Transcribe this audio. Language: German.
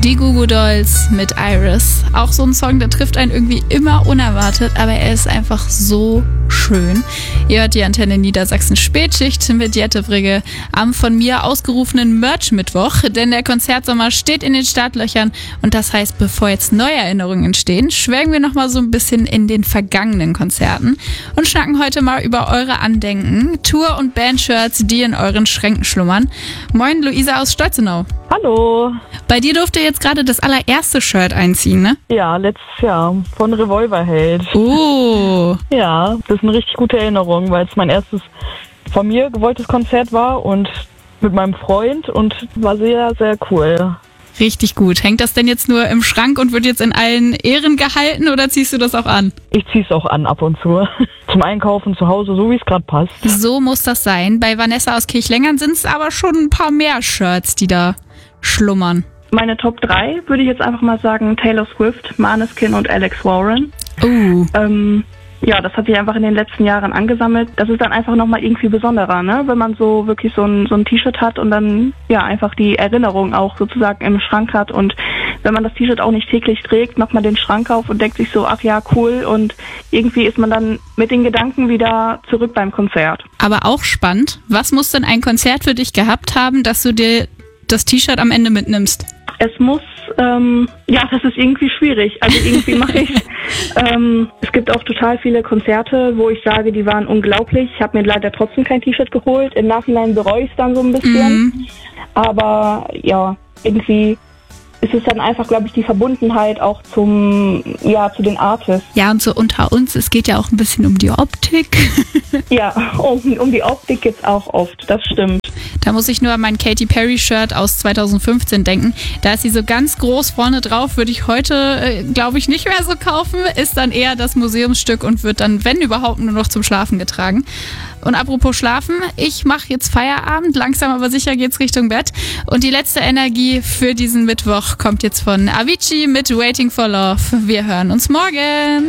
Die Goo Goo Dolls mit Iris. Auch so ein Song, der trifft einen irgendwie immer unerwartet, aber er ist einfach so schön. Ihr hört die Antenne Niedersachsen Spätschicht mit Jette Brigge am von mir ausgerufenen Merch-Mittwoch, denn der Konzertsommer steht in den Startlöchern und das heißt, bevor jetzt neue Erinnerungen entstehen, schwelgen wir nochmal so ein bisschen in den vergangenen Konzerten und schnacken heute mal über eure Andenken, Tour- und Bandshirts, die in euren Schränken schlummern. Moin, Luisa aus Stolzenau. Hallo. Bei dir durfte jetzt gerade das allererste Shirt einziehen, ne? Ja, letztes Jahr von Revolverheld. Oh. Ja, das ist eine richtig gute Erinnerung, weil es mein erstes von mir gewolltes Konzert war und mit meinem Freund und war sehr, sehr cool. Richtig gut. Hängt das denn jetzt nur im Schrank und wird jetzt in allen Ehren gehalten oder ziehst du das auch an? Ich zieh's auch an ab und zu. Zum Einkaufen zu Hause, so wie es gerade passt. So muss das sein. Bei Vanessa aus Kirchlengern sind es aber schon ein paar mehr Shirts, die da schlummern. Meine Top 3 würde ich jetzt einfach mal sagen, Taylor Swift, Måneskin und Alex Warren. Ja, das hat sich einfach in den letzten Jahren angesammelt. Das ist dann einfach nochmal irgendwie besonderer, ne? Wenn man so wirklich so ein T-Shirt hat und dann ja einfach die Erinnerung auch sozusagen im Schrank hat. Und wenn man das T-Shirt auch nicht täglich trägt, macht man den Schrank auf und denkt sich so, ach ja, cool. Und irgendwie ist man dann mit den Gedanken wieder zurück beim Konzert. Aber auch spannend. Was muss denn ein Konzert für dich gehabt haben, dass du dir das T-Shirt am Ende mitnimmst? Es muss, das ist irgendwie schwierig. Also irgendwie mache ich es gibt auch total viele Konzerte, wo ich sage, die waren unglaublich. Ich habe mir leider trotzdem kein T-Shirt geholt. Im Nachhinein bereue ich es dann so ein bisschen. Aber ja, irgendwie ist es dann einfach, glaube ich, die Verbundenheit auch zu den Artists. Ja, und so unter uns, es geht ja auch ein bisschen um die Optik. Ja, um die Optik geht's auch oft, das stimmt. Da muss ich nur an mein Katy Perry Shirt aus 2015 denken. Da ist sie so ganz groß vorne drauf, würde ich heute, glaube ich, nicht mehr so kaufen. Ist dann eher das Museumsstück und wird dann, wenn überhaupt, nur noch zum Schlafen getragen. Und apropos Schlafen, ich mache jetzt Feierabend. Langsam aber sicher geht's Richtung Bett. Und die letzte Energie für diesen Mittwoch kommt jetzt von Avicii mit Waiting for Love. Wir hören uns morgen.